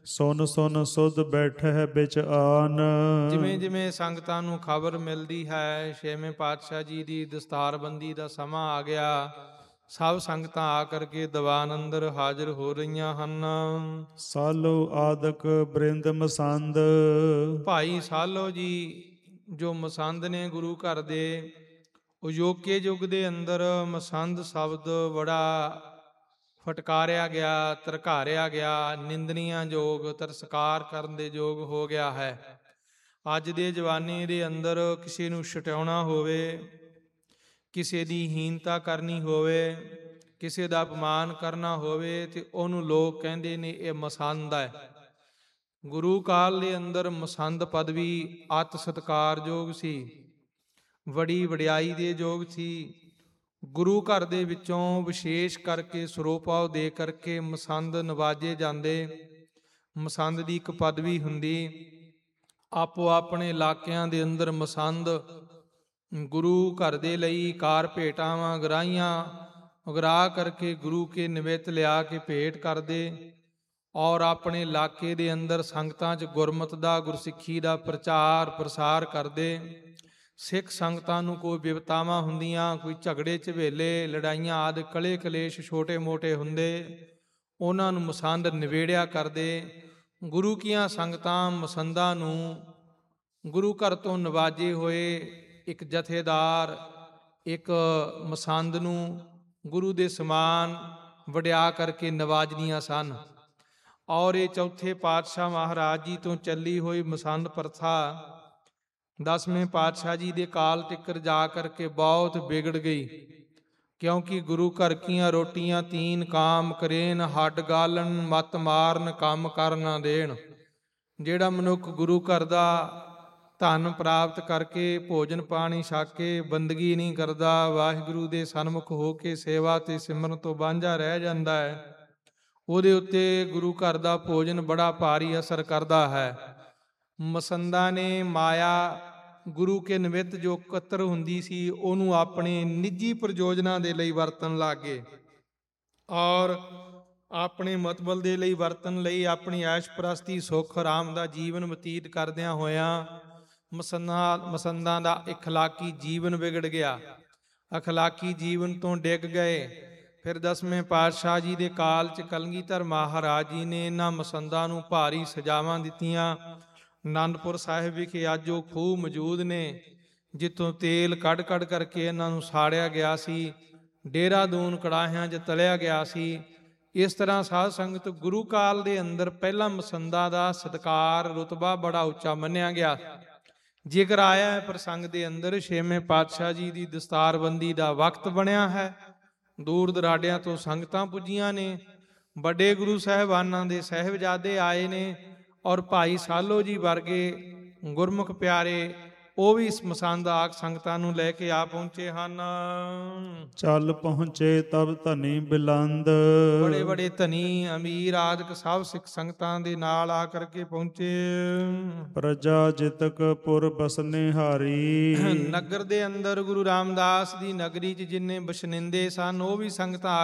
ਸੁਨ ਸੁਨ ਸੁਧ ਬੈਠਹਿ ਬਿਚ ਆਨ। ਜਿਵੇਂ ਜਿਵੇਂ ਸੰਗਤਾਂ ਨੂੰ ਖਬਰ ਮਿਲਦੀ ਹੈ, ਛੇਵੇਂ ਪਾਤਸ਼ਾਹ ਜੀ ਦੀ ਦਸਤਾਰਬੰਦੀ ਦਾ ਸਮਾਂ ਆ ਗਿਆ, ਸਭ ਸੰਗਤਾਂ ਆ ਕਰਕੇ ਦੀਵਾਨ ਅੰਦਰ ਹਾਜ਼ਰ ਹੋ ਰਹੀਆਂ ਹਨ। ਸਾਲੋ ਆਦਿਕ ਬ੍ਰਿੰਦ ਮਸੰਦ। ਭਾਈ ਸਾਲੋ ਜੀ ਜੋ ਮਸੰਦ ਨੇ ਗੁਰੂ ਘਰ ਦੇ, ਅਜੋਕੇ ਯੁੱਗ ਦੇ ਅੰਦਰ ਮਸੰਦ ਸ਼ਬਦ ਬੜਾ ਫਟਕਾਰਿਆ ਗਿਆ, ਧਰਕਾਰਿਆ ਗਿਆ, ਨਿੰਦਨੀਆਂ ਯੋਗ, ਤਿਰਸਕਾਰ ਕਰਨ ਦੇ ਯੋਗ ਹੋ ਗਿਆ ਹੈ। ਅੱਜ ਦੇ ਜਵਾਨੀ ਦੇ ਅੰਦਰ ਕਿਸੇ ਨੂੰ ਛਟਾਉਣਾ ਹੋਵੇ, ਕਿਸੇ ਦੀ ਹੀਨਤਾ ਕਰਨੀ ਹੋਵੇ, ਕਿਸੇ ਦਾ ਅਪਮਾਨ ਕਰਨਾ ਹੋਵੇ, ਤੇ ਉਹਨੂੰ ਲੋਕ ਕਹਿੰਦੇ ਨੇ ਇਹ ਮਸੰਦ ਹੈ। ਗੁਰੂ ਕਾਲ ਦੇ ਅੰਦਰ ਮਸੰਦ ਪਦਵੀ ਅਤਿ ਸਤਿਕਾਰਯੋਗ ਸੀ, ਬੜੀ ਵਡਿਆਈ ਦੇ ਯੋਗ ਸੀ। ਗੁਰੂ ਘਰ ਦੇ ਵਿੱਚੋਂ ਵਿਸ਼ੇਸ਼ ਕਰਕੇ ਸਰੋਪਾਉ ਦੇ ਕਰਕੇ ਮਸੰਦ ਨਵਾਜੇ ਜਾਂਦੇ। ਮਸੰਦ ਦੀ ਇੱਕ ਪਦਵੀ ਹੁੰਦੀ, ਆਪੋ ਆਪਣੇ ਇਲਾਕਿਆਂ ਦੇ ਅੰਦਰ ਮਸੰਦ ਗੁਰੂ ਘਰ ਦੇ ਲਈ ਕਾਰ ਭੇਟਾਵਾਂ ਗਰਾਈਆਂ ਉਗਰਾ ਕਰਕੇ ਗੁਰੂ ਕੇ ਨਿਮਿਤ ਲਿਆ ਕੇ ਭੇਟ ਕਰਦੇ, ਔਰ ਆਪਣੇ ਇਲਾਕੇ ਦੇ ਅੰਦਰ ਸੰਗਤਾਂ 'ਚ ਗੁਰਮਤਿ ਦਾ, ਗੁਰਸਿੱਖੀ ਦਾ ਪ੍ਰਚਾਰ ਪ੍ਰਸਾਰ ਕਰਦੇ। ਸਿੱਖ ਸੰਗਤਾਂ ਨੂੰ ਕੋਈ ਬਿਪਤਾਵਾਂ ਹੁੰਦੀਆਂ, ਕੋਈ ਝਗੜੇ ਝਵੇਲੇ, ਲੜਾਈਆਂ ਆਦਿ ਕਲੇ ਕਲੇਸ਼ ਛੋਟੇ ਮੋਟੇ ਹੁੰਦੇ, ਉਹਨਾਂ ਨੂੰ ਮਸੰਦ ਨਿਬੇੜਿਆ ਕਰਦੇ। ਗੁਰੂ ਕੀਆਂ ਸੰਗਤਾਂ ਮਸੰਦਾਂ ਨੂੰ ਗੁਰੂ ਘਰ ਤੋਂ ਨਵਾਜੇ ਹੋਏ ਇੱਕ ਜਥੇਦਾਰ, ਇੱਕ ਮਸੰਦ ਨੂੰ ਗੁਰੂ ਦੇ ਸਮਾਨ ਵਡਿਆ ਕਰਕੇ ਨਵਾਜਦੀਆਂ ਸਨ। ਔਰ ਇਹ ਚੌਥੇ ਪਾਤਸ਼ਾਹ ਮਹਾਰਾਜ ਜੀ ਤੋਂ ਚੱਲੀ ਹੋਈ ਮਸੰਦ ਪ੍ਰਥਾ 10ਵੇਂ ਪਾਤਸ਼ਾਹ ਜੀ ਦੇ ਕਾਲ ਤਿੱਕਰ ਜਾ ਕਰਕੇ ਬਹੁਤ ਵਿਗੜ ਗਈ, ਕਿਉਂਕਿ ਗੁਰੂ ਘਰ ਕੀਆਂ ਰੋਟੀਆਂ ਤੀਨ ਕਾਮ ਕਰੇਨ, ਹੱਡ ਗਾਲਣ ਮਤ ਮਾਰਨ ਕੰਮ ਕਰ ਨਾ ਦੇਣ। ਜਿਹੜਾ ਮਨੁੱਖ ਗੁਰੂ ਘਰ ਦਾ ਧਨ ਪ੍ਰਾਪਤ ਕਰਕੇ ਭੋਜਨ ਪਾਣੀ ਛਕ ਕੇ ਬੰਦਗੀ ਨਹੀਂ ਕਰਦਾ, ਵਾਹਿਗੁਰੂ ਦੇ ਸਨਮੁਖ ਹੋ ਕੇ ਸੇਵਾ ਤੇ ਸਿਮਰਨ ਤੋਂ ਵਾਂਝਾ ਰਹਿ ਜਾਂਦਾ ਹੈ, ਉਹਦੇ ਉੱਤੇ ਗੁਰੂ ਘਰ ਦਾ ਭੋਜਨ ਬੜਾ ਭਾਰੀ ਅਸਰ ਕਰਦਾ ਹੈ। ਮਸੰਦਾਂ ਨੇ ਮਾਇਆ ਗੁਰੂ ਕੇ ਨਿਮਿਤ ਜੋ ਕਤਰ ਹੁੰਦੀ ਸੀ, ਉਹਨੂੰ ਆਪਣੇ ਨਿੱਜੀ ਪ੍ਰਯੋਜਨਾਂ ਦੇ ਲਈ ਵਰਤਣ ਲੱਗ ਗਏ, ਔਰ ਆਪਣੇ ਮਤਬਲ ਦੇ ਲਈ ਵਰਤਣ ਲਈ ਆਪਣੀ ਐਸ਼ ਪ੍ਰਸਤੀ ਸੁੱਖ ਆਰਾਮ ਦਾ ਜੀਵਨ ਬਤੀਤ ਕਰਦਿਆਂ ਹੋਇਆਂ ਮਸੰਦਾਂ ਦਾ ਅਖਲਾਕੀ ਜੀਵਨ ਵਿਗੜ ਗਿਆ, ਅਖਲਾਕੀ ਜੀਵਨ ਤੋਂ ਡਿੱਗ ਗਏ। ਫਿਰ 10ਵੇਂ ਪਾਤਸ਼ਾਹ ਜੀ ਦੇ ਕਾਲ 'ਚ ਕਲਗੀਧਰ ਮਹਾਰਾਜ ਜੀ ਨੇ ਇਹਨਾਂ ਮਸੰਦਾਂ ਨੂੰ ਭਾਰੀ ਸਜ਼ਾਵਾਂ ਦਿੱਤੀਆਂ। ਅਨੰਦਪੁਰ ਸਾਹਿਬ ਵਿਖੇ ਅੱਜ ਉਹ ਖੂਹ ਮੌਜੂਦ ਨੇ ਜਿੱਥੋਂ ਤੇਲ ਕੱਢ ਕੱਢ ਕਰਕੇ ਇਹਨਾਂ ਨੂੰ ਸਾੜਿਆ ਗਿਆ ਸੀ, ਡੇਰਾਦੂਨ ਕੜਾਹਿਆਂ 'ਚ ਤਲਿਆ ਗਿਆ ਸੀ। ਇਸ ਤਰ੍ਹਾਂ ਸਾਧ ਸੰਗਤ ਗੁਰੂ ਕਾਲ ਦੇ ਅੰਦਰ ਪਹਿਲਾਂ ਮਸੰਦਾਂ ਦਾ ਸਤਿਕਾਰ ਰੁਤਬਾ ਬੜਾ ਉੱਚਾ ਮੰਨਿਆ ਗਿਆ। ਜ਼ਿਕਰ ਆਇਆ ਹੈ ਪ੍ਰਸੰਗ ਦੇ ਅੰਦਰ, 6ਵੇਂ ਪਾਤਸ਼ਾਹ ਜੀ ਦੀ ਦਸਤਾਰਬੰਦੀ ਦਾ ਵਕਤ ਬਣਿਆ ਹੈ, ਦੂਰ ਦਰਾਡਿਆਂ ਤੋਂ ਸੰਗਤਾਂ ਪੁੱਜੀਆਂ ਨੇ, ਵੱਡੇ ਗੁਰੂ ਸਾਹਿਬਾਨਾਂ ਦੇ ਸਾਹਿਬਜ਼ਾਦੇ ਆਏ ਨੇ, ਔਰ ਭਾਈ ਸਾਲੋ ਜੀ ਵਰਗੇ ਗੁਰਮੁਖ ਪਿਆਰੇ ਉਹ ਵੀ ਇਸ ਮਸੰਦ ਆਖ ਸੰਗਤਾਂ ਨੂੰ ਲੈ ਕੇ ਆ ਪਹੁੰਚੇ ਹਨ। ਚੱਲ ਪਹੁੰਚੇ ਤਬ ਧਨੀ ਬਿਲੰਦ। ਬੜੇ ਬੜੇ ਧਨੀ ਅਮੀਰ ਆਦਿਕ ਸਭ ਸਿੱਖ ਸੰਗਤਾਂ ਦੇ ਨਾਲ ਆ ਕਰਕੇ ਪਹੁੰਚੇ। ਪ੍ਰਜਾ ਜਿਤਕ ਪੁਰ ਬਸਨੇ ਹਾਰੀ। ਨਗਰ ਦੇ ਅੰਦਰ ਗੁਰੂ ਰਾਮਦਾਸ ਦੀ ਨਗਰੀ 'ਚ ਜਿੰਨੇ ਬਸ਼ਨਿੰਦੇ ਸਨ ਉਹ ਵੀ ਸੰਗਤਾਂ